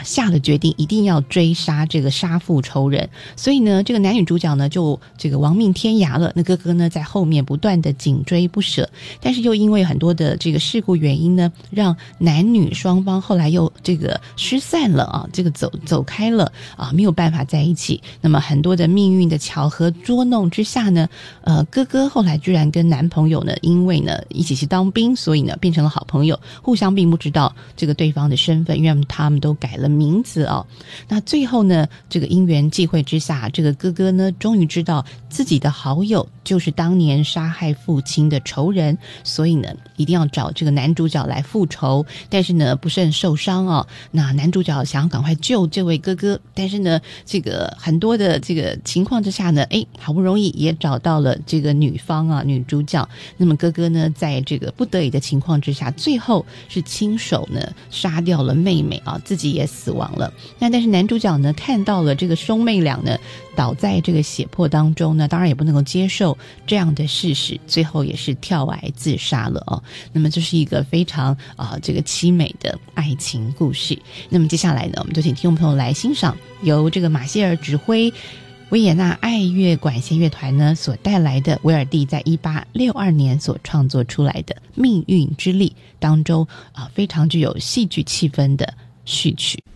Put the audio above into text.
下了决定一定要追杀这个杀父仇人，所以呢这个男女主角呢就这个亡命天涯了，那哥哥呢在后面不断的紧追不舍，但是又因为很多的这个事故原因呢，让男女双方后来又这个失散了啊，这个走开了啊，没有办法在一起。那么很多的命运的巧合捉弄之下呢，哥哥后来居然跟男朋友呢，因为呢一起去当兵，所以呢变成了好朋友，互相并不知道这个对方的身份，因为他们都改了名字哦。那最后呢，这个因缘际会之下，这个哥哥呢终于知道自己的好友就是当年杀害父亲的仇人，所以呢一定要找这个男主角来复仇，但是呢不慎受伤哦。那男主角想要赶快救这位哥哥，但是呢这个很多的这个情况之下呢，好不容易也找到了这个女方啊，女主角。那么哥哥呢在这个不得已的情况之下，最后是亲手呢杀掉了妹妹啊，自己也死亡了。但是男主角呢看到了这个兄妹俩呢倒在这个血泊当中呢，当然也不能够接受这样的事实，最后也是跳崖自杀了哦。那么这是一个非常这个凄美的爱情故事。那么接下来呢，我们就请听众朋友来欣赏由这个马歇尔指挥，维也纳爱乐管弦乐团呢所带来的威尔第在1862年所创作出来的《命运之力》当中非常具有戏剧气氛的序曲。